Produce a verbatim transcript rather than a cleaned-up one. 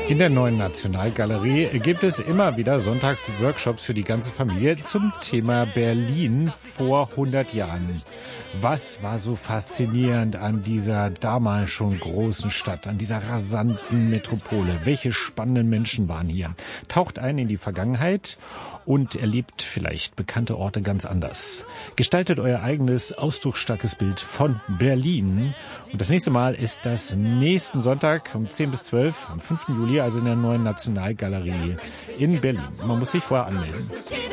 In der Neuen Nationalgalerie gibt es immer wieder Sonntagsworkshops für die ganze Familie zum Thema Berlin vor hundert Jahren. Was war so faszinierend an dieser damals schon großen Stadt, an dieser rasanten Metropole? Welche spannenden Menschen waren hier? Taucht ein in die Vergangenheit und erlebt vielleicht bekannte Orte ganz anders. Gestaltet euer eigenes ausdrucksstarkes Bild von Berlin. Und das nächste Mal ist das nächsten Sonntag um zehn bis zwölf am fünften Juli, also in der Neuen Nationalgalerie in Berlin. Man muss sich vorher anmelden.